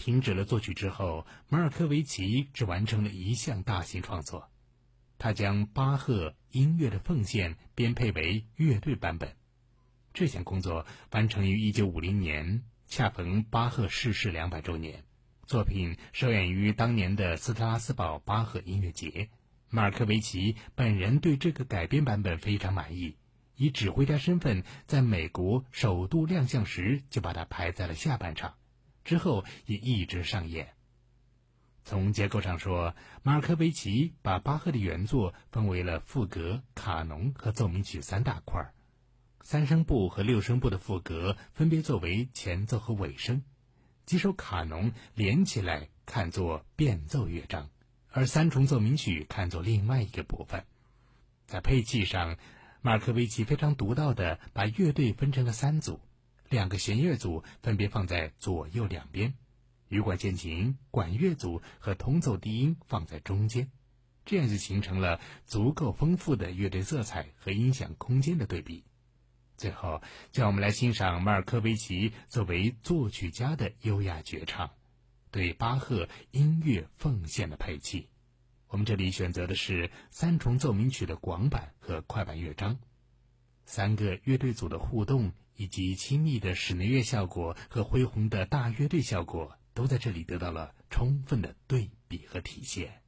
停止了作曲之后，马尔科维奇只完成了一项大型创作，他将巴赫音乐的奉献编配为乐队版本。这项工作完成于1950年，恰逢巴赫逝世200周年。作品首演于当年的斯特拉斯堡巴赫音乐节。马尔科维奇本人对这个改编版本非常满意，以指挥家身份在美国首度亮相时就把它排在了下半场，之后也一直上演。从结构上说，马尔科维奇把巴赫的原作分为了赋格、卡农和奏鸣曲3大块，3声部和6声部的赋格分别作为前奏和尾声，几首卡农连起来看作变奏乐章，而3重奏鸣曲看作另外一个部分。在配器上，马尔科维奇非常独到地把乐队分成了3组，2个弦乐组分别放在左右两边，羽管键琴、管乐组和同奏低音放在中间，这样就形成了足够丰富的乐队色彩和音响空间的对比。最后，就让我们来欣赏马尔科维奇作为作曲家的优雅绝唱，对巴赫音乐奉献的配器。我们这里选择的是3重奏鸣曲的广板和快板乐章，3个乐队组的互动以及亲密的室内乐效果和恢宏的大乐队效果都在这里得到了充分的对比和体现。